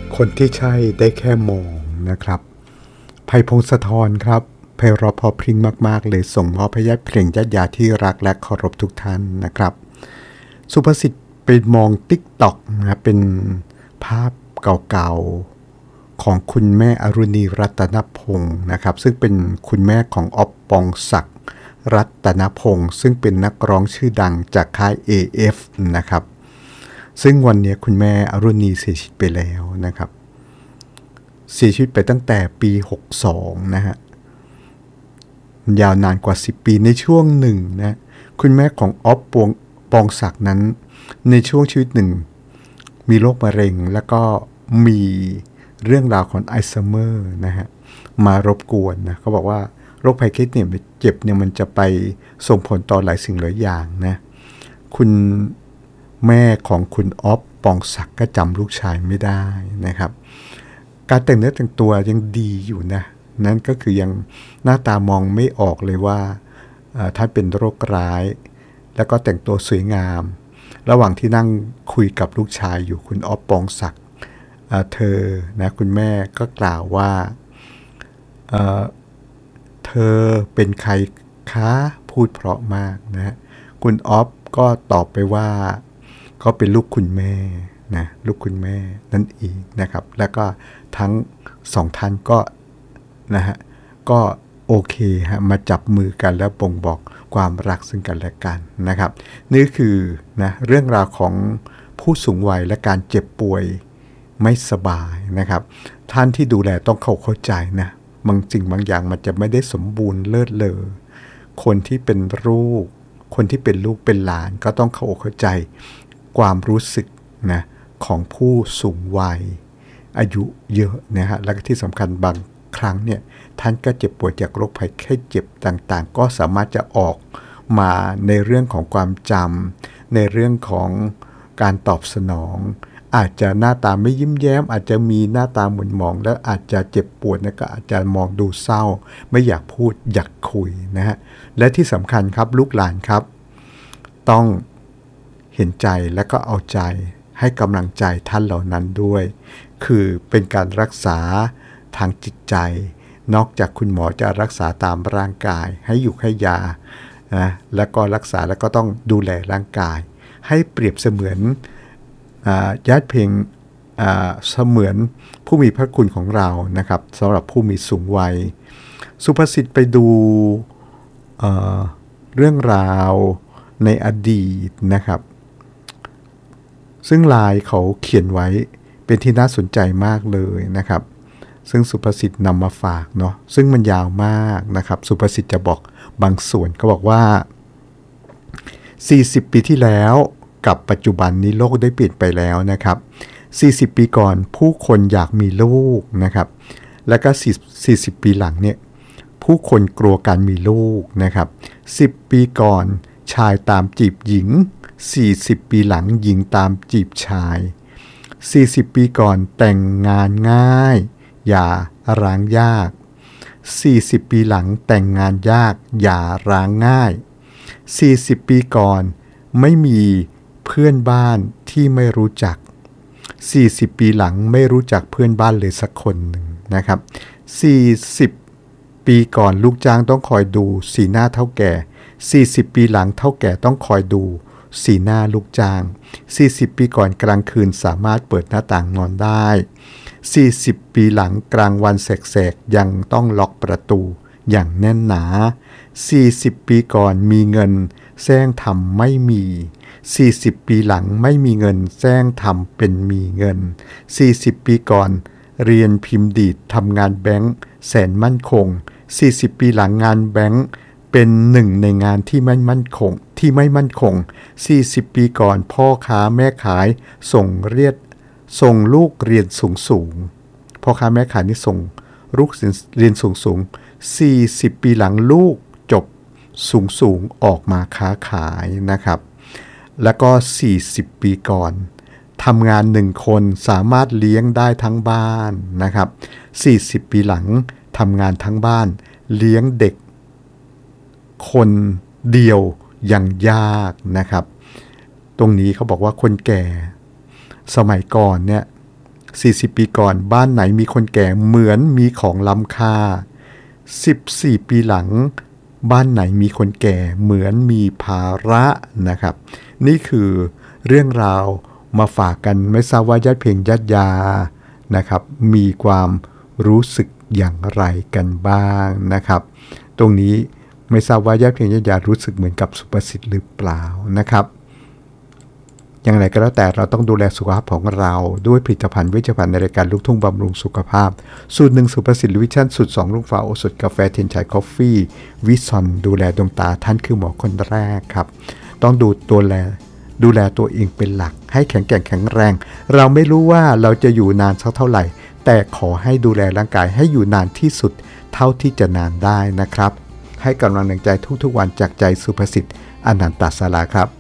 คนที่ใช่ได้แค่มองนะครับไผ่พงศธรครับไพเราะเพราะพริ้งมากๆเลยส่งมอบให้ญาติเพลงญาติญาที่รักและเคารพทุกท่านนะครับสุภาษิตไปมองติ๊กต็อกนะเป็นภาพเก่าๆของคุณแม่อรุณีรัตนพงศ์นะครับซึ่งเป็นคุณแม่ของอ๊อฟปองศักดิ์รัตนพงศ์ซึ่งเป็นนักร้องชื่อดังจากค่าย AF นะครับซึ่งวันนี้คุณแม่อรุณีเสียชีวิตไปแล้วนะครับเสียชีวิตไปตั้งแต่ปี62นะฮะยาวนานกว่า10ปีในช่วงหนึ่งนะคุณแม่ของอ๊อฟปองศักดิ์นั้นในช่วงชีวิตหนึ่งมีโรคมะเร็งแล้วก็มีเรื่องราวของอัลไซเมอร์นะฮะมารบกวนนะเขาบอกว่าโรคภัยไข้เจ็บเนี่ยมันจะไปส่งผลต่อหลายสิ่งหลายอย่างนะคุณแม่ของคุณอ๊อฟปองศักดิ์ก็จำลูกชายไม่ได้นะครับการแต่งเนื้อแต่งตัวยังดีอยู่นะนั่นก็คือยังหน้าตามองไม่ออกเลยว่าท่านเป็นโรคร้ายแล้วก็แต่งตัวสวยงามระหว่างที่นั่งคุยกับลูกชายอยู่คุณอ๊อฟปองศักดิ์เธอนะคุณแม่ก็กล่าวว่าเธอเป็นใครคะพูดเพราะมากนะคุณอ๊อฟก็ตอบไปว่าก็เป็นลูกคุณแม่นะลูกคุณแม่นั่นเองนะครับแล้วก็ทั้งสองท่านก็นะฮะก็โอเคฮะมาจับมือกันแล้วบ่งบอกความรักซึ่งกันและกันนะครับนี่คือนะเรื่องราวของผู้สูงวัยและการเจ็บป่วยไม่สบายนะครับท่านที่ดูแลต้องเข้าใจนะบางสิ่งบางอย่างมันจะไม่ได้สมบูรณ์เลิศเลอคนที่เป็นลูกคนที่เป็นลูกเป็นหลานก็ต้องเข้าใจความรู้สึกนะของผู้สูงวัยอายุเยอะนะฮะและที่สำคัญบางครั้งเนี่ยท่านก็เจ็บป่วยจากโรคภัยไข้เจ็บต่างๆก็สามารถจะออกมาในเรื่องของความจำในเรื่องของการตอบสนองอาจจะหน้าตาไม่ยิ้มแย้มอาจจะมีหน้าตาหม่นหมองแล้วอาจจะเจ็บปวดนะก็อาจจะมองดูเศร้าไม่อยากพูดอยากคุยนะฮะและที่สำคัญครับลูกหลานครับต้องเห็นใจและก็เอาใจให้กำลังใจท่านเหล่านั้นด้วยคือเป็นการรักษาทางจิตใจนอกจากคุณหมอจะรักษาตามร่างกายให้อยู่ให้ยานะแล้วก็รักษาแล้วก็ต้องดูแลร่างกายให้เปรียบเสมือนญาติเพียงเสมือนผู้มีพระคุณของเรานะครับสำหรับผู้มีสูงวัยสุภาษิตไปดูเรื่องราวในอดีตนะครับซึ่งลายเขาเขียนไว้เป็นที่น่าสนใจมากเลยนะครับซึ่งสุภาษิตนำมาฝากเนาะซึ่งมันยาวมากนะครับสุภาษิตจะบอกบางส่วนเขาบอกว่า40 ปีที่แล้วกับปัจจุบันนี้โลกได้เปลี่ยนไปแล้วนะครับ40 ปีก่อนผู้คนอยากมีลูกนะครับแล้วก็40 ปีหลังเนี่ยผู้คนกลัวการมีลูกนะครับ10 ปีก่อนชายตามจีบหญิง40 ปีหลังหญิงตามจีบชาย40 ปีก่อนแต่งงานง่ายอย่าร้างยาก40 ปีหลังแต่งงานยากอย่าร้างง่าย40 ปีก่อนไม่มีเพื่อนบ้านที่ไม่รู้จัก40 ปีหลังไม่รู้จักเพื่อนบ้านเลยสักคนหนึ่งนะครับ40 ปีก่อนลูกจ้างต้องคอยดูสีหน้าเฒ่าแก่40 ปีหลังเฒ่าแก่ต้องคอยดูสีหน้าลูกจ้าง40 ปีก่อนกลางคืนสามารถเปิดหน้าต่างนอนได้40 ปีหลังกลางวันแสกๆยังต้องล็อกประตูอย่างแน่นหนา40 ปีก่อนมีเงินแซงทำไม่มี40 ปีหลังไม่มีเงินแซงทำเป็นมีเงิน40 ปีก่อนเรียนพิมพ์ดีดทำงานแบงค์แสนมั่นคง40 ปีหลังงานแบงค์เป็นหนึ่งในงานที่ไม่มั่นคง40 ปีก่อนพ่อค้าแม่ขายส่งลูกเรียนสูงพ่อค้าแม่ขายนี่ส่งลูกเรียนสูง40 ปีหลังลูกจบสูงออกมาค้าขายนะครับแล้วก็40 ปีก่อนทำงาน1 คนสามารถเลี้ยงได้ทั้งบ้านนะครับ40 ปีหลังทำงานทั้งบ้านเลี้ยงเด็กคนเดียวยังยากนะครับตรงนี้เขาบอกว่าคนแก่สมัยก่อนเนี่ย 40 ปีก่อนบ้านไหนมีคนแก่เหมือนมีของล้ำค่า14 ปีหลังบ้านไหนมีคนแก่เหมือนมีภาระนะครับนี่คือเรื่องราวมาฝากกันไม่ทราบว่าญาติเพลงญาติยานะครับมีความรู้สึกอย่างไรกันบ้างนะครับตรงนี้ไม่ทราบว่าญาติเพลงญาติยารู้สึกเหมือนกับสุภสิทธิ์หรือเปล่านะครับอย่างไรก็แล้วแต่เราต้องดูแลสุขภาพของเราด้วยผลิตภัณฑ์เวชภัณฑ์ในรายการลูกทุ่งบำรุงสุขภาพสูตร1สุภสิทธิ์วิชั่นสูตร2ลูกฟ้าโอสถกาแฟเทียนชัยคอฟฟี่วิซอนดูแลดวงตาท่านคือหมอคนแรกครับต้องดูแลตัวเองเป็นหลักให้แข็งแกร่งแข็งแรงเราไม่รู้ว่าเราจะอยู่นานสักเท่าไหร่แต่ขอให้ดูแลร่างกายให้อยู่นานที่สุดเท่าที่จะนานได้นะครับให้กำลังใจทุกๆวันจากใจสุภสิทธิ์อนันตศาลาครับ